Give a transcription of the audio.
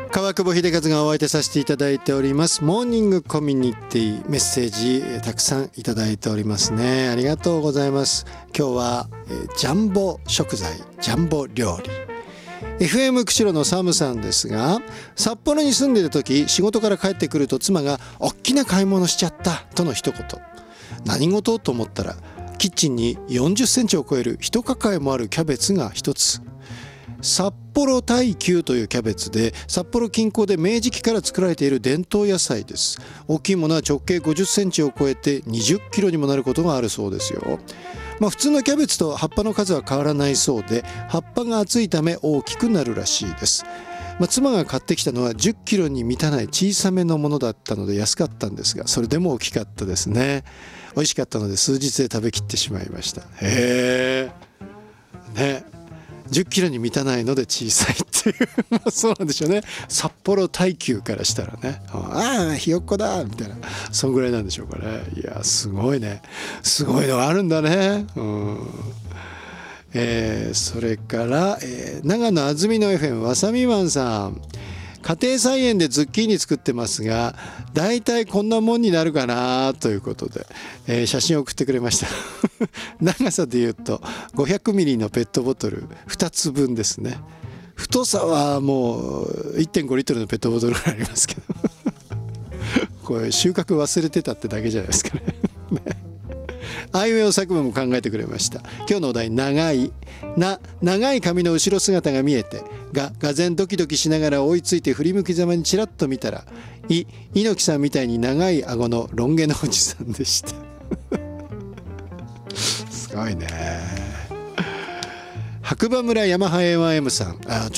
川久保秀和がお相手させていただいておりますモーニングコミュニティ、メッセージたくさんいただいておりますね。ありがとうございます。今日はジャンボ食材、ジャンボ料理、 FM 釧路のサムさんですが、札幌に住んでいる時、仕事から帰ってくると妻が大きな買い物しちゃったとの一言。何事と思ったら、キッチンに40センチを超える一抱えもあるキャベツが一つ。札幌大球というキャベツで、札幌近郊で明治期から作られている伝統野菜です。大きいものは直径50センチを超えて20キロにもなることがあるそうですよ。普通のキャベツと葉っぱの数は変わらないそうで、葉っぱが厚いため大きくなるらしいです。妻が買ってきたのは10キロに満たない小さめのものだったので安かったんですが、それでも大きかったですね。美味しかったので数日で食べきってしまいました。へえね、10キロに満たないので小さいっていうそうなんでしょうね。札幌大球からしたらね、ああひよっこだみたいな、そんぐらいなんでしょうかね。いやすごいね、すごいのがあるんだね。それから、長野あずみの FM わさみマンさん、家庭菜園でズッキーニ作ってますが、だいたいこんなもんになるかなということで、写真を送ってくれました長さでいうと500ミリのペットボトル2つ分ですね。太さはもう 1.5 リットルのペットボトルぐらいありますけどこれ収穫忘れてたってだけじゃないですかねあいうえお作文も考えてくれました。今日のお題、長い髪の後ろ姿が見えて、が然ドキドキしながら追いついて振り向きざまにちらっと見たら、猪木さんみたいに長い顎のロン毛のおじさんでしたすごいね。白馬村山ハ A1M さん、